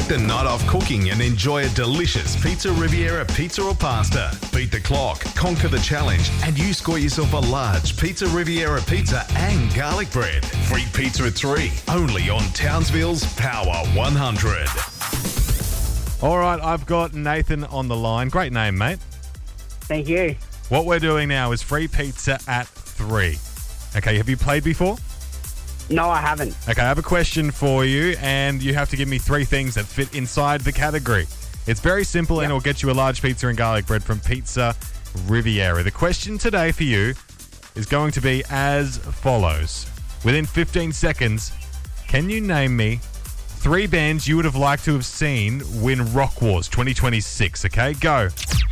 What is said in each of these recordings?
Break the night off cooking and enjoy a delicious Pizza Riviera pizza or pasta. Beat the clock, conquer the challenge, and you score yourself a large Pizza Riviera pizza and garlic bread. Free pizza at 3, only on Townsville's Power 100. All right, I've got Nathan on the line. Great name, mate. Thank you. What we're doing now is free pizza at 3. Okay, have you played before? No, I haven't. Okay, I have a question for you, and you have to give me 3 things that fit inside the category. It's very simple, and it'll get you a large pizza and garlic bread from Pizza Riviera. The question today for you is going to be as follows. Within 15 seconds, can you name me 3 bands you would have liked to have seen win Rock Wars 2026? Okay, go.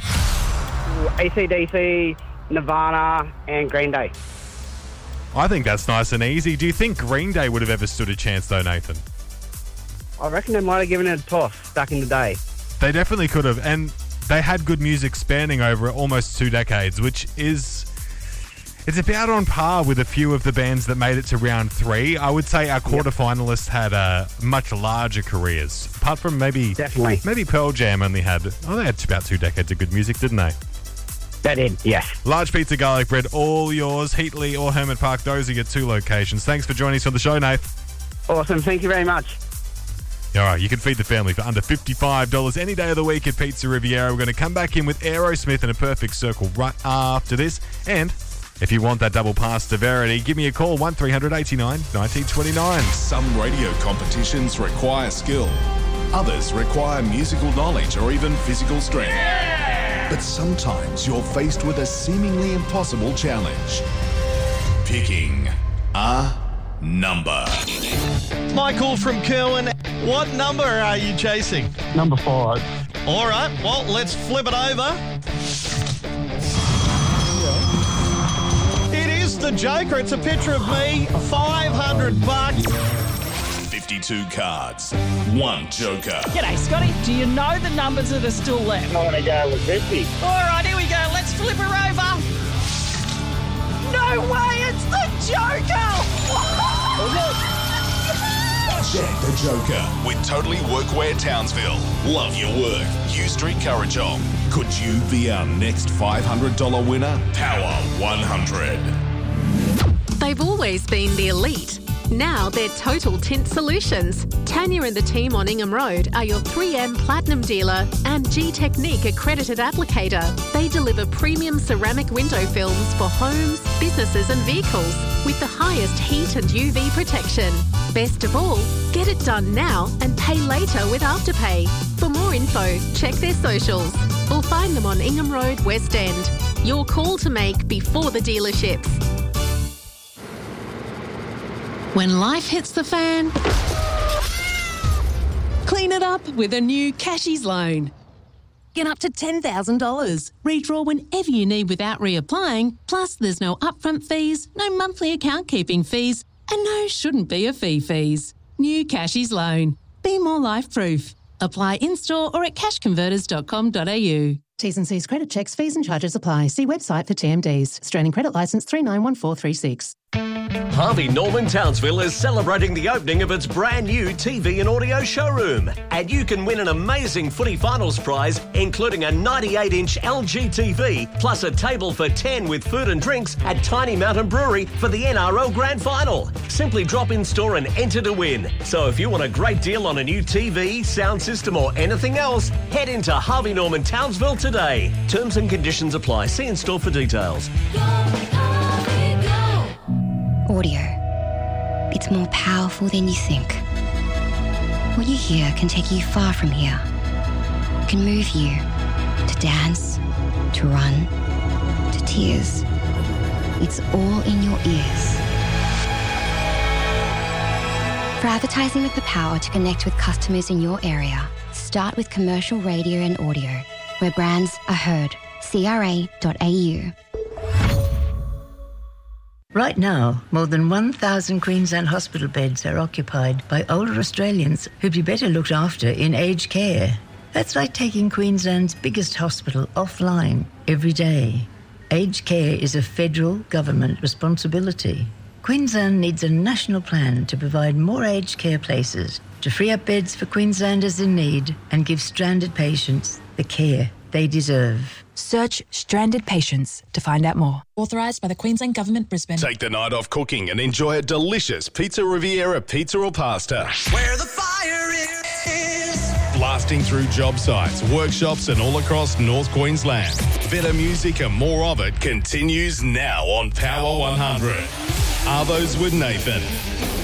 AC/DC, Nirvana, and Green Day. I think that's nice and easy. Do you think Green Day would have ever stood a chance, though, Nathan? I reckon they might have given it a toss back in the day. They definitely could have, and they had good music spanning over almost 2 decades, which is... It's about on par with a few of the bands that made it to round 3. I would say our quarterfinalists had much larger careers. Apart from maybe Pearl Jam only had... Oh, they had about 2 decades of good music, didn't they? They did, yes. Large pizza, garlic bread, all yours. Heatley or Hermit Park, those are your 2 locations. Thanks for joining us on the show, Nath. Awesome, thank you very much. All right, you can feed the family for under $55 any day of the week at Pizza Riviera. We're going to come back in with Aerosmith and A Perfect Circle right after this. And if you want that double pass to Verity, give me a call, 1300 89 1929. Some radio competitions require skill. Others require musical knowledge or even physical strength. But sometimes you're faced with a seemingly impossible challenge. Picking a number. Michael from Kerwin, what number are you chasing? Number 5. All right, well, let's flip it over. It is the Joker. It's a picture of me, $500. 52 cards, 1 joker. G'day, Scotty. Do you know the numbers that are still left? I want to go with 50. All right, here we go. Let's flip her over. No way, it's the Joker! Get the Joker with Totally Workwear Townsville. Love your work. U Street, Currajong. Could you be our next $500 winner? Power 100. They've always been the elite. Now they're Total Tint Solutions. Tanya and the team on Ingham Road are your 3M Platinum dealer and G-Technique accredited applicator. They deliver premium ceramic window films for homes, businesses and vehicles with the highest heat and UV protection. Best of all, get it done now and pay later with Afterpay. For more info, check their socials or find them on Ingham Road, West End. Your call to make before the dealerships. When life hits the fan, clean it up with a new Cashies loan. Get up to $10,000. Redraw whenever you need without reapplying. Plus, there's no upfront fees, no monthly account keeping fees, and no shouldn't be a fees. New Cashies loan. Be more life-proof. Apply in-store or at cashconverters.com.au. T's and C's credit checks, fees and charges apply. See website for TMDs. Australian Credit Licence 391436. Harvey Norman Townsville is celebrating the opening of its brand new TV and audio showroom. And you can win an amazing footy finals prize, including a 98-inch LG TV, plus a table for 10 with food and drinks at Tiny Mountain Brewery for the NRL Grand Final. Simply drop in store and enter to win. So if you want a great deal on a new TV, sound system or anything else, head into Harvey Norman Townsville today. Terms and conditions apply. See in store for details. Audio. It's more powerful than you think. What you hear can take you far from here. It can move you to dance, to run, to tears. It's all in your ears. For advertising with the power to connect with customers in your area, start with commercial radio and audio, where brands are heard. CRA.au. Right now, more than 1,000 Queensland hospital beds are occupied by older Australians who'd be better looked after in aged care. That's like taking Queensland's biggest hospital offline every day. Aged care is a federal government responsibility. Queensland needs a national plan to provide more aged care places, to free up beds for Queenslanders in need and give stranded patients the care they deserve. Search Stranded Patients to find out more. Authorised by the Queensland Government, Brisbane. Take the night off cooking and enjoy a delicious Pizza Riviera pizza or pasta. Where the fire is. Blasting through job sites, workshops and all across North Queensland. Better music and more of it continues now on Power 100. Arvos with Nathan.